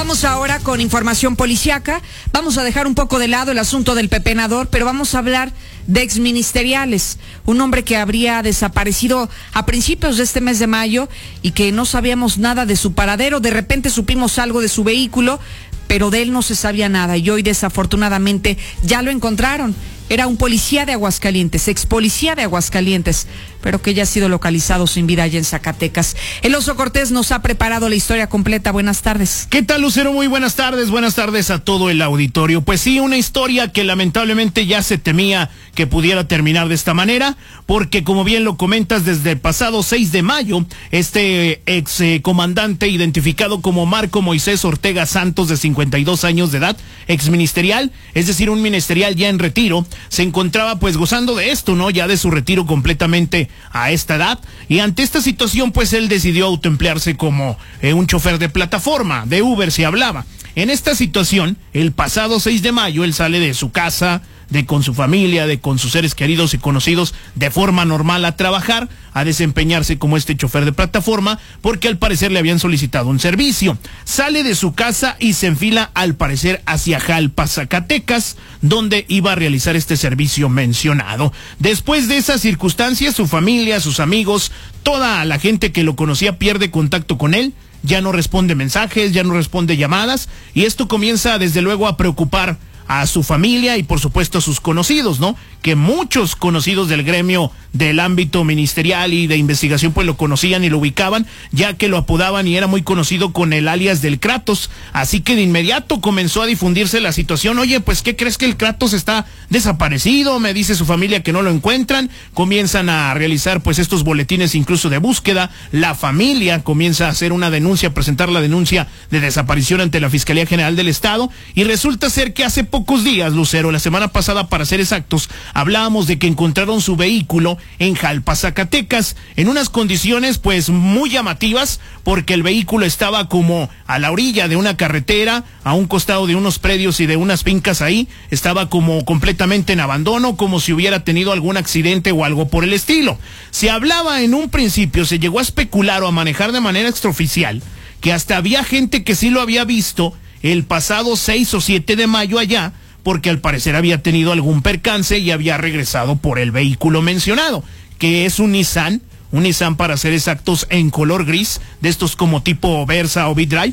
Vamos ahora con información policíaca. Vamos a dejar un poco de lado el asunto del pepenador, pero vamos a hablar de exministeriales. Un hombre que habría desaparecido a principios de este mes de mayo y que no sabíamos nada de su paradero. De repente supimos algo de su vehículo, pero de él no se sabía nada y hoy desafortunadamente ya lo encontraron. Era un policía de Aguascalientes, ex policía de Aguascalientes, pero que ya ha sido localizado sin vida allá en Zacatecas. El Oso Cortés nos ha preparado la historia completa. Buenas tardes. ¿Qué tal, Lucero? Muy buenas tardes a todo el auditorio. Pues sí, una historia que lamentablemente ya se temía que pudiera terminar de esta manera, porque como bien lo comentas, desde el pasado 6 de mayo, este ex comandante identificado como Marco Moisés Ortega Santos, de 52 años de edad, ex ministerial, es decir, un ministerial ya en retiro, se encontraba pues gozando de esto, ¿no? Ya de su retiro completamente a esta edad, y ante esta situación pues él decidió autoemplearse como un chofer de plataforma, de Uber se hablaba. En esta situación, el pasado 6 de mayo, él sale de su casa, con su familia, con sus seres queridos y conocidos, de forma normal a trabajar, a desempeñarse como este chofer de plataforma, porque al parecer le habían solicitado un servicio. Sale de su casa y se enfila, al parecer, hacia Jalpa, Zacatecas, donde iba a realizar este servicio mencionado. Después de esas circunstancias, su familia, sus amigos, toda la gente que lo conocía pierde contacto con él. Ya no responde mensajes, ya no responde llamadas, y esto comienza desde luego a preocupar a su familia y por supuesto a sus conocidos, ¿no? Que muchos conocidos del gremio del ámbito ministerial y de investigación pues lo conocían y lo ubicaban, ya que lo apodaban y era muy conocido con el alias del Kratos. Así que de inmediato comenzó a difundirse la situación. Oye, pues ¿qué crees, que el Kratos está desaparecido? Me dice su familia que no lo encuentran. Comienzan a realizar pues estos boletines incluso de búsqueda. La familia comienza a hacer una denuncia, a presentar la denuncia de desaparición ante la Fiscalía General del Estado, y resulta ser que hace pocos días, Lucero, la semana pasada para ser exactos, hablábamos de que encontraron su vehículo en Jalpa, Zacatecas, en unas condiciones pues muy llamativas, porque el vehículo estaba como a la orilla de una carretera, a un costado de unos predios y de unas fincas ahí, estaba como completamente en abandono, como si hubiera tenido algún accidente o algo por el estilo. Se hablaba en un principio, se llegó a especular o a manejar de manera extraoficial, que hasta había gente que sí lo había visto el pasado 6 o 7 de mayo allá, porque al parecer había tenido algún percance y había regresado por el vehículo mencionado, que es un Nissan para ser exactos, en color gris, de estos como tipo Versa o V-Drive,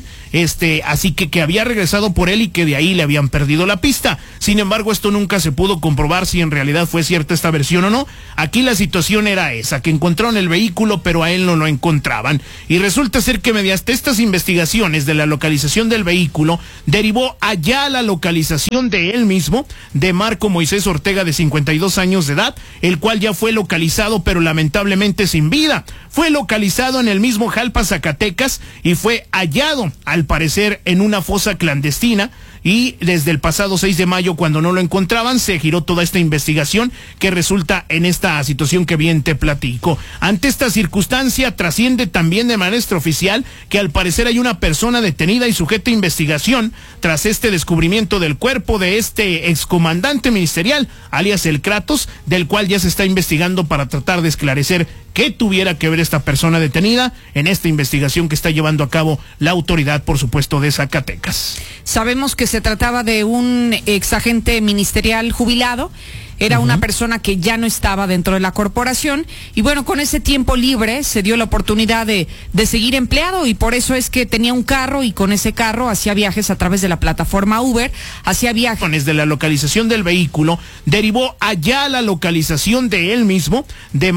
así que había regresado por él y que de ahí le habían perdido la pista. Sin embargo, esto nunca se pudo comprobar si en realidad fue cierta esta versión o no. Aquí la situación era esa, que encontraron el vehículo, pero a él no lo encontraban. Y resulta ser que mediante estas investigaciones de la localización del vehículo, derivó allá la localización de él mismo, de Marco Moisés Ortega, de 52 años de edad, el cual ya fue localizado, pero lamentablemente sin vida. Fue localizado en el mismo Jalpa, Zacatecas, y fue hallado, al parecer, en una fosa clandestina. Y desde el pasado 6 de mayo, cuando no lo encontraban, se giró toda esta investigación que resulta en esta situación que bien te platico. Ante esta circunstancia, trasciende también de manera extraoficial que al parecer hay una persona detenida y sujeta a investigación tras este descubrimiento del cuerpo de este excomandante ministerial, alias el Kratos, del cual ya se está investigando para tratar de esclarecer qué tuviera que ver esta persona detenida en esta investigación que está llevando a cabo la autoridad, por supuesto, de Zacatecas. Sabemos que se trataba de un exagente ministerial jubilado. Era una persona que ya no estaba dentro de la corporación, y bueno, con ese tiempo libre se dio la oportunidad de seguir empleado, y por eso es que tenía un carro, y con ese carro hacía viajes a través de la plataforma Uber, hacía viajes. Desde la localización del vehículo derivó allá la localización de él mismo, de